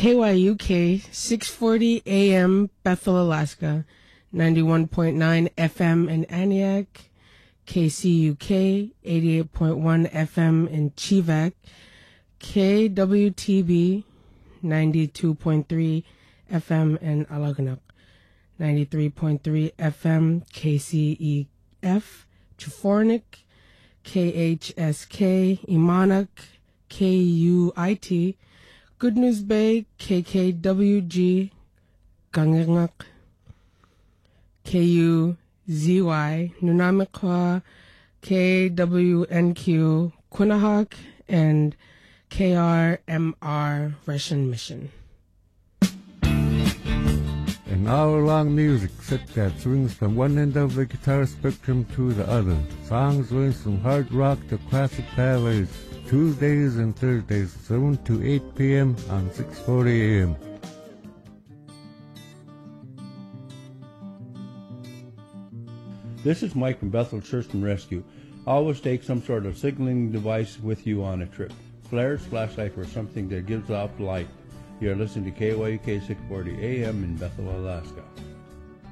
KYUK 640 AM Bethel, Alaska, 91.9 FM in Aniak, KCUK 88.1 FM in Chivak, KWTB 92.3 FM in Alaganak, 93.3 FM KCEF Chufornik, KHSK Imanak, KUIT Good News Bay, KKWG Gangangak, KUZY Nunamikwa, KWNQ Quinahawk, and KRMR Russian Mission. An hour-long music set that swings from one end of the guitar spectrum to the other. Songs range from hard rock to classic ballets. Tuesdays and Thursdays, 7 to 8 p.m. on 640 a.m. This is Mike from Bethel Search and Rescue. Always take some sort of signaling device with you on a trip. Flares, flashlight, or something that gives off light. You're listening to KYUK 640 AM in Bethel, Alaska.